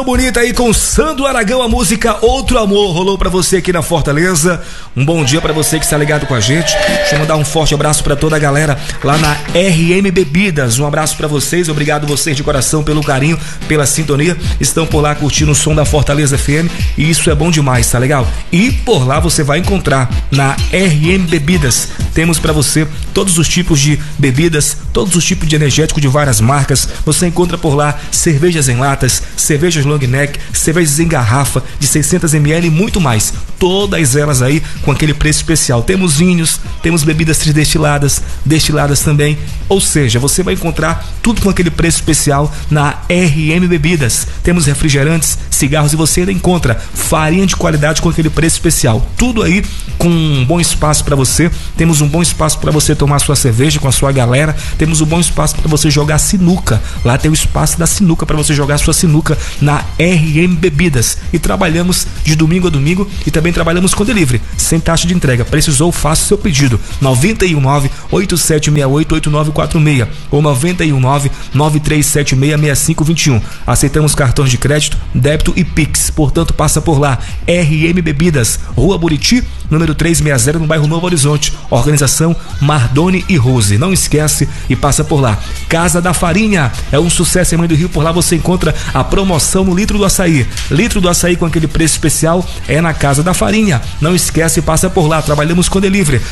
Bonita aí com Sandro Aragão, a música Outro Amor rolou pra você aqui na Fortaleza. Um bom dia pra você que está ligado com a gente. Deixa eu mandar um forte abraço pra toda a galera lá na RM Bebidas. Um abraço pra vocês, obrigado vocês de coração pelo carinho, pela sintonia. Estão por lá curtindo o som da Fortaleza FM e isso é bom demais, tá legal? E por lá você vai encontrar na RM Bebidas. Temos pra você todos os tipos de bebidas, todos os tipos de energético de várias marcas. Você encontra por lá cervejas em latas, cervejas long neck, cervejas em garrafa de 600 ml e muito mais. Todas elas aí com aquele preço especial. Temos vinhos, temos bebidas tridestiladas, destiladas também. Ou seja, você vai encontrar tudo com aquele preço especial na RM Bebidas. Temos refrigerantes, cigarros e você ainda encontra farinha de qualidade com aquele preço especial. Tudo aí com um bom espaço para você. Temos um bom espaço para você tomar sua cerveja com a sua galera. Temos um bom espaço para você jogar sinuca. Lá tem o espaço da sinuca para você jogar sua sinuca na RM Bebidas. E trabalhamos de domingo a domingo e também trabalhamos com delivery, sem taxa de entrega. Precisou, faça o seu pedido. 919-8768-8946 ou 919-9376-6521. Aceitamos cartões de crédito, débito e Pix. Portanto, passa por lá. RM Bebidas, Rua Buriti, número 360, no bairro Novo Horizonte. Organização Mardoni e Rose. Não esquece e passa por lá. Casa da Farinha, é um sucesso em Mãe do Rio. Por lá você encontra a promoção no litro do açaí. Litro do açaí com aquele preço especial é na Casa da Farinha. Não esquece e passa por lá. Trabalhamos com delivery.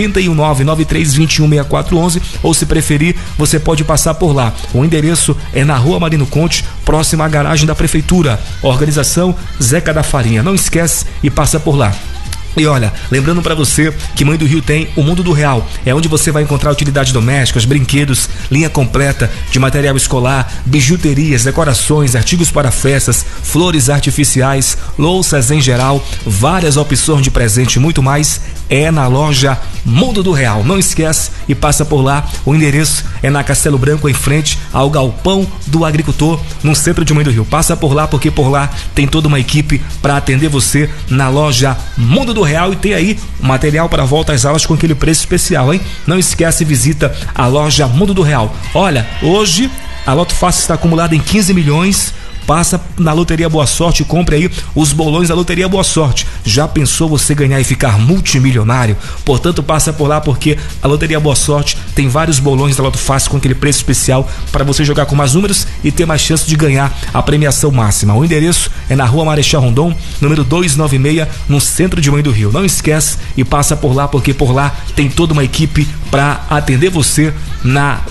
919-9321-6411 ou se preferir, você pode passar por lá. O endereço é na Rua Marino Conte, próxima à garagem da Prefeitura. Organização Zeca da Farinha. Não esquece e passa por lá. E olha, lembrando pra você que Mãe do Rio tem o Mundo do Real, é onde você vai encontrar utilidades domésticas, brinquedos, linha completa de material escolar, bijuterias, decorações, artigos para festas, flores artificiais, louças em geral, várias opções de presente e muito mais. É na loja Mundo do Real. Não esquece e passa por lá. O endereço é na Castelo Branco, em frente ao Galpão do Agricultor, no centro de Mãe do Rio. Passa por lá porque por lá tem toda uma equipe para atender você na loja Mundo do Real e tem aí material para volta às aulas com aquele preço especial, hein? Não esquece, visita a loja Mundo do Real. Olha, hoje a Loto Fácil está acumulada em 15 milhões. Passa na Loteria Boa Sorte e compre aí os bolões da Loteria Boa Sorte. Já pensou você ganhar e ficar multimilionário? Portanto, passa por lá porque a Loteria Boa Sorte tem vários bolões da Loto Fácil com aquele preço especial para você jogar com mais números e ter mais chance de ganhar a premiação máxima. O endereço é na Rua Marechal Rondon, número 296, no centro de Mãe do Rio. Não esquece e passa por lá porque por lá tem toda uma equipe para atender você na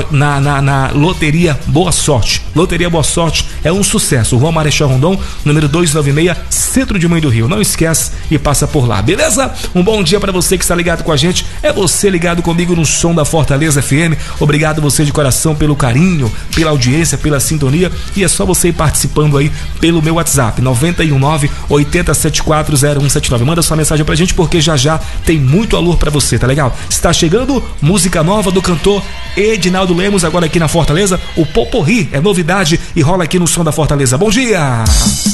Loteria Boa Sorte. Loteria Boa Sorte é um sucesso. Rua Marechal Rondon, número 296, centro de Mãe do Rio. Não esquece e passa por lá, beleza? Um bom dia para você que está ligado com a gente. É você ligado comigo no som da Fortaleza FM. Obrigado você de coração pelo carinho, pela audiência, pela sintonia. E é só você ir participando aí pelo meu WhatsApp, 919-80740179. Manda sua mensagem pra gente porque já já tem muito alô pra você, tá legal? Está chegando música nova do cantor Edinaldo Lemos, agora aqui na Fortaleza. O Poporri é novidade e rola aqui no som da Fortaleza. Bom dia!